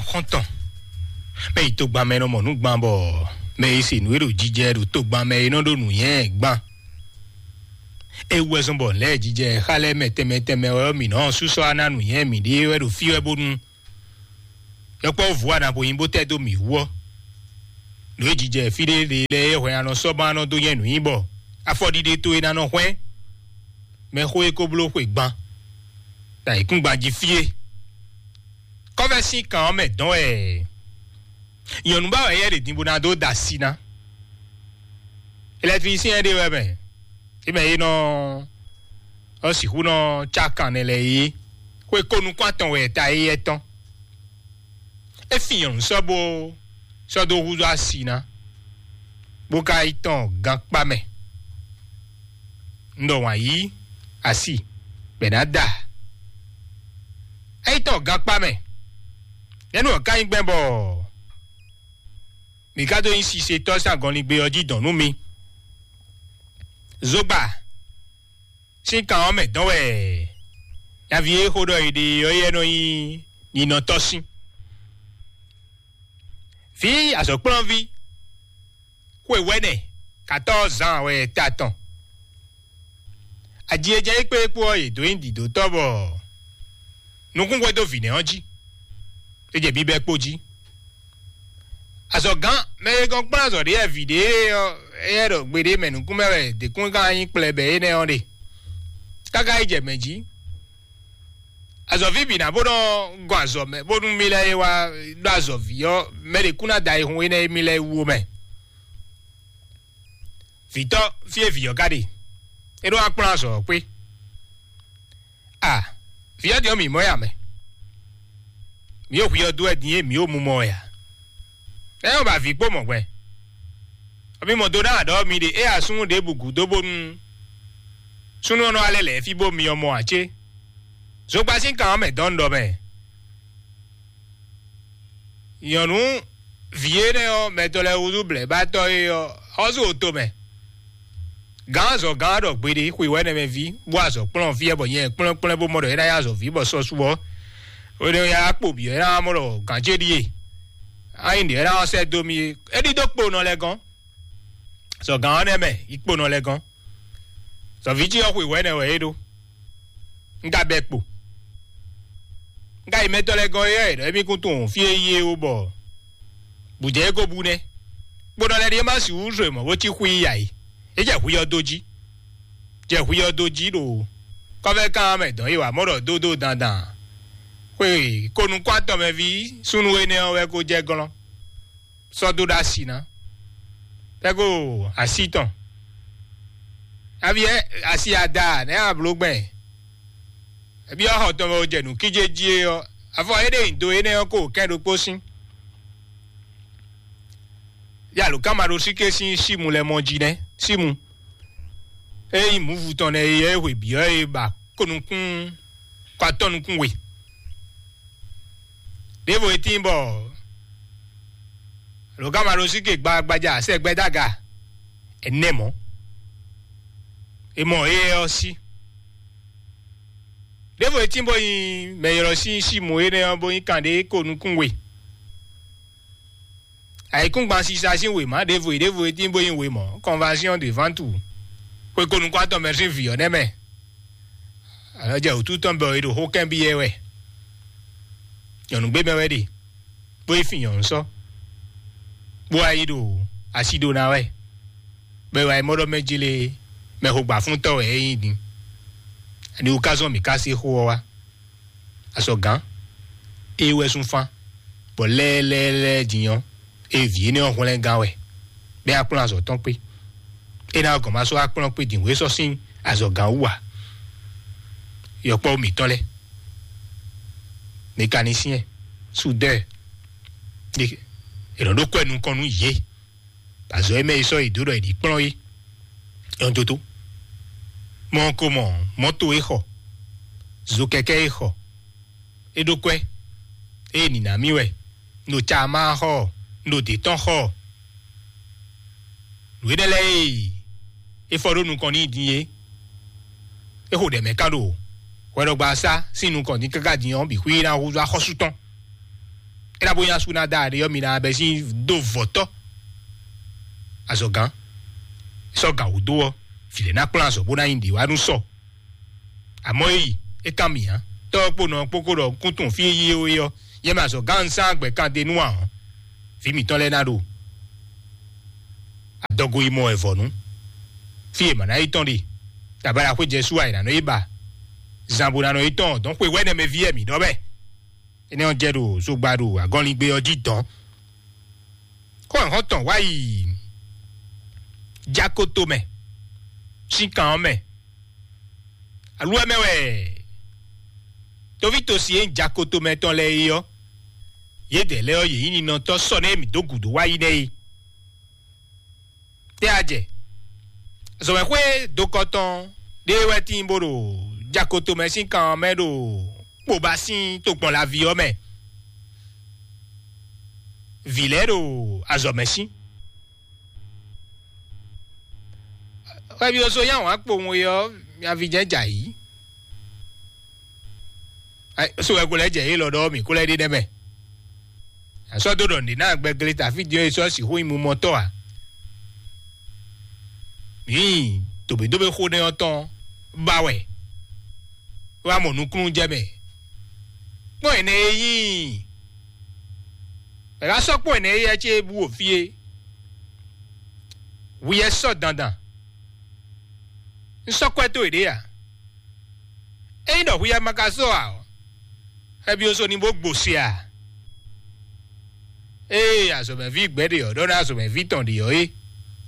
content mais il to gba me no mo nu gba bo mais c'est nous ero jije ro to gba me ino do nu yen gba e we so bo le jije khale mete o mi no suso ananu yen mi de ero fi e bonu yo po vo na bo yin bo te do mi wo lo jije fi de le ho ya no so ba no do yen nu yin bo afodide to ina no hwen me ho e ko blo ho gba ta ikun gba ji fie conversi kan me don e yonu ba ye de dimbo na do da sina electricien de we be e me no o si hu no chakan le yi ko ko nu kwaton we ta yi eton e fi yon so do hu do asina bo ka iton gan pa me ndo wa yi asi benada e iton gan pa me yenu ka yin gbembo mi ka do yin si se to sa gan ni gbe oji donu mi zoba sin kan o me don we ya vie ho do ide oye no yin ni no tosin fi aso plan vi we wene 14 ans we taton aji je pe po e do indi do tobo nukun we do fini onji e je bi be poji aso gan me gan pa so de video e ro gbede menu kun mewe de kun kan yin plebe ne on de kaka ije meji aso vi bi na bodo go aso me bodun mi le wa do aso vi yo me de kuna dai hun ne mi le wo me vito fie vi yo gadi e do apran aso pe fi ade o mi mo ya me mi o fi do edin mi o mu mo ya e o ba fi po mo gbe obi mo do na do mi de e asun de bugu do bonu sunu no alele fi bo mi omo ache so gba sin kan me don do me yonu viene o me to le uduble ba to yo ozo to me ganzo gado gbede ku iwe ne me vi bo aso plon fi e bo yen plon bo mo do era ya so fi bo so suwo o de ya po bi era mo do kan je die ai ndi era se do mi e di do po no le gan so gan ne me ipo no le gan so vi ji o ku iwe ne we do nga be po nga i me to le gan e mi kun tun fi eye o bo bu je ko bu ne gbodo le di ma si u so mo wo ti ku iya yi e je hu yo doji lo ko fe kan me don iwa mo do do dandan pe ko nu kwa to me vi sunu we ne o we ko je gan so do da si na te go asitan abi asi ada ne ablogbe ebi o ho to mo je nu kijeji o afo ede ndo ene ko kedo posin ya lo kamaro sike sin simu le monji ne simu e move ton e we bi e ba konunkun kwatonunkun we devo etimbo lo kamaro sike gbagbaja se gbedaga enemo e mo e o si devo etimbo yin meyoro si simu ene obo yin kande konunkun we aikun gba si sa sin we ma devo etimbo yin we mo convention devant tout ko ko nu kwa to merci vi on me ala je tout ton bo ido ho kan bi ewe yonu gbe me we di bo ifin yon so bo aido asido na we be wa mo do mejile me ho gba fun to e yin din ani occasion mi ka se ho wa aso gan ewe sun fan bo le jiyan e vi ni ohun le gan we be apun aso ton pe ina ko ma so apon pe din we so sin azogan wa yo po mi tole mécanicien soudeur de ero do ko enu konu ye azo eme so iduro idi pon yi on toto mon comment moto eho zo keke eho edokwe eni na miwe no chama ho no de ton ho wedele e foro nu kon ni diye e ho de mekado wero gba sa sinu kon ni kaka diyan bi wi na ho za hosuton Era boya suna da de yo mina be si do voto. Azogan. So ga udo file na plan so bona indi wa nu so. Amoyi e kamia. To po no pokoro kuntun fi yi o yo. Ye ma so gan san gbe kan de nu an. Fi mi ton le na do. Adogo imo evonu. Fi e mana iton di. Tabara ko Jesu ai na no iba. Zambona no iton don pe we ne me vie mi do be. Ene on jedo so gbadu agon li gbe oji tan. Ko an tan wa yi Jakoto me. Chikan me. Alua me we. Tovito si en Jakoto me ton le yo. Ye de le o yi ni no to so ne mi dogudu wa yi ne. Te aje. So me kwe dokoton de we tin boro Jakoto me chikan me do. Po basin to pon la vie o me. Vilero azomesi. Wa bi o so yan wa po won yo ya vi jeja yi. Ai so e ko le je yi lodo mi ko le de me. Aso do don ni na gbegele ta video e so si ho imu moto a. Mi to be do be ho ne oton ba we. Wa mo nu kun je me. Po ene yi. Era so po ene ye che bu o fie. Wi e so dandan. Nso kweto ide ya. E ndo huya makaso a. Ebi oso ni mo gbosi a. Aso me vi gbede o, don aso me vi ton di yo e.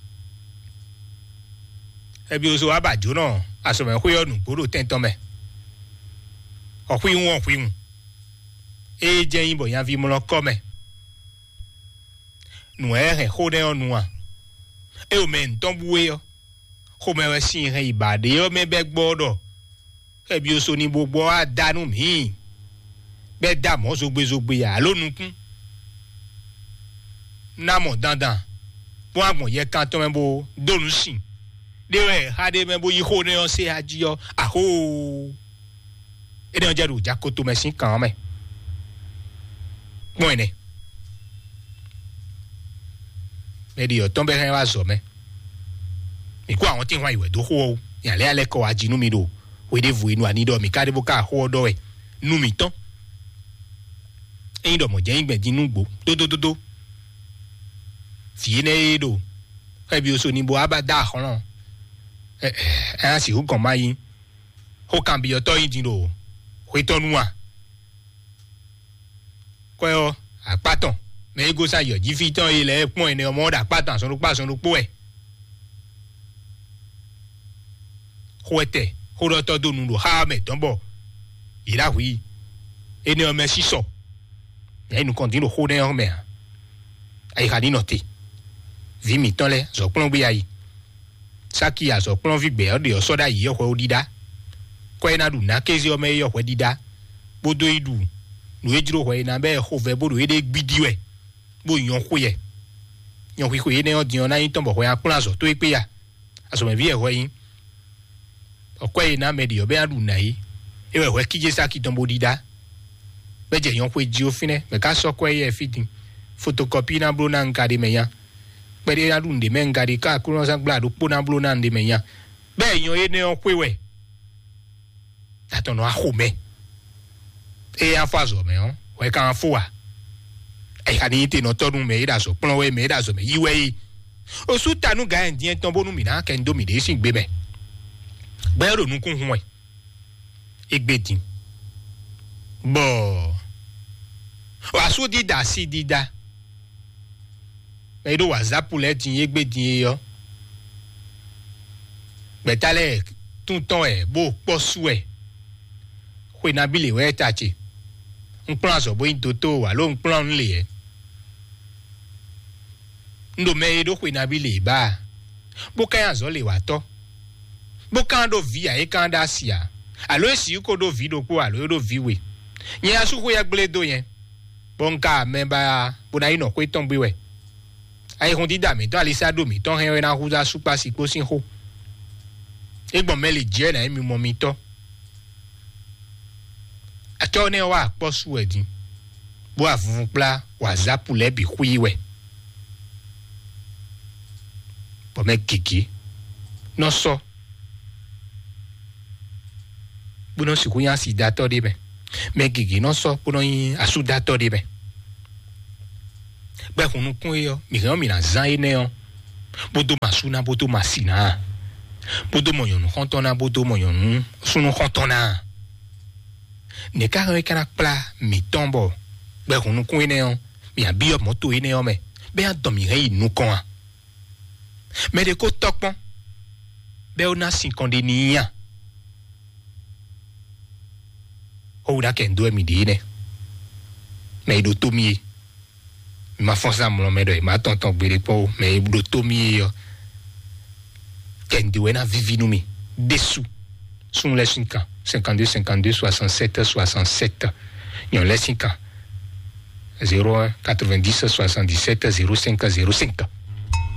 Ebi oso abajo na, aso me huyo nu gboro tenton me. Okwi won. Je yin bo yan vi mo lo ko me. Nu e ho de onu a. E o me nton buwe yo. Ko me we sin he ibade yo me be gbodo. Ebi oso ni gbogbo a danu mi. Be da mo zogbe ya lonukun. Na mo dandan. Bo agbon ye kan to me bo donu sin. De we ha de me bo yi ho ne o se aji yo. Aho. E de on jeru Jakoto me sin kan me. Mo ene. Me di o tombe hen wa zo me. Mi ko àwọn tin wa iwe do ho o. Yan le ale ko ajinu mi do. We de vu inu ani do mi kade bo ka ho do we. Nu mi tan. E ndo mo je ngbe dinu gbo. Do. Fi ne do. E bi oso ni bo abada horan. Si ho kan mayin. Ho kan bi o to yin din do. Ho tonu wa. Ko yo apatan. Me go sa yo ji fi tan ile pon ene omo da patan so lo po e. Hoete, horoto do nundo ha me tombo. Ira wi. Ene o me siso. Ya nu continue ho de o me. Ai hadi note. Vi mi ton le zo plon bi ai. Saki a zo plon vi gbe o de o soda yi o ho dida. Ko ena du na kezi o me yo ho dida. Bodo idu. Nu ejiro ho ena be ho ve bodo ede gbidiwe. Bo yon ho ye. Yon wi ko ene o di ona yin tombo ho ya plan zo to ipe ya. Aso me vi e ho yin. Okwe na medi obe adu nai ewe we kije saki tombo dida beje yon kwe ji ofine me ka so kwe ye fitin photocopy na blo na ngade meya pede adu nde me ngade ka kuno sa gladu po na blo na nde meya be yon ene okwe we tatono ahome e afazo me on we kan foa e hani te no tonu me ida so plon we me ida so me yiwe o su tanu ga endien tombo nu mi na ken do mi de sin gbe me Bero nu kun huwe. Egbedin. Bo. Wa so dida si dida. Edo wa zapule tin egbedin yo. Betale tun ton e bo posu e. Kwe na bile we tachi. Nplan so bo intoto wa lo nplan nle e. Ndo me edo kwe na bile ba. Bo kan zo le wa to. Bokando via e kanda sia. Alo esi ko do vi do ko alo do viwe. Yen asu ko ya gble do yen. Bonka memba bona ino ko ton biwe. Ai hondi da me to alisa do mi ton hen na huza supa si ko sin ho. Egbon mele je na mi mo mi to. Ato ne wa po su edin. bo avun pla waza poulet bi hui we bo me gigi non so bo non si kunya si dato de be me gigi non so bo non asu dato de be be kunu kun yo mi ran mi na zan ene o bodo masuna bodo masina bodo moyonu hontona bodo moyonu sunu hontona ne ka re kana pla mi tombo be kunu kun ene o mi abi o moto ene o me be a domi re inu kon me de ko tokpon be ona 50 niya o da ken do mi dine me do to mi ma forza mo me do ma tonton gbere po me do to mi yo ken do na vivi mi dessous sont les 5 ans 52 52 67 67 yon les 5 ans 01 90 77 05 05